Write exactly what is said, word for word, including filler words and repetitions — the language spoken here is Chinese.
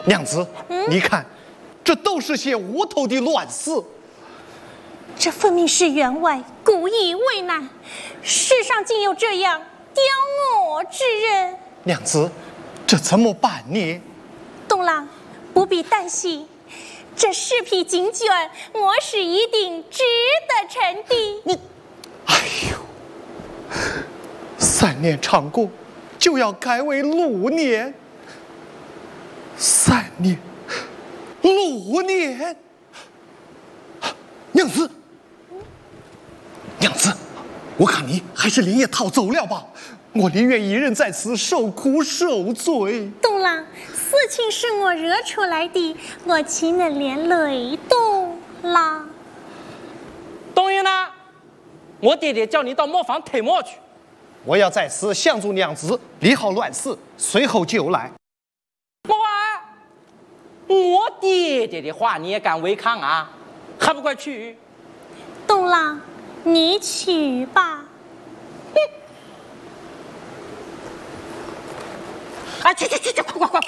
娘子， 嗯、 你看，这都是些无头的乱事。 这分明是员外故意为难，世上竟有这样刁我之人。 娘子，这怎么办呢？ 东郎不必担心，这十匹金绢，我是一定值得称的。 你，哎呦，三年长过，就要改为六年。三年，六年，娘子，娘子，我看你还是连夜逃走了吧。我宁愿一人在此受苦受罪。 东郎，事情是我惹出来的，我岂能连累东郎？ 东云呢？我爹爹叫你到磨坊推磨去。 我要在此相助娘子理好乱事，随后就来。 莫儿，我爹爹的话你也敢违抗啊？还不快去！ 东郎，你去吧。 哎，去去去去，快快快！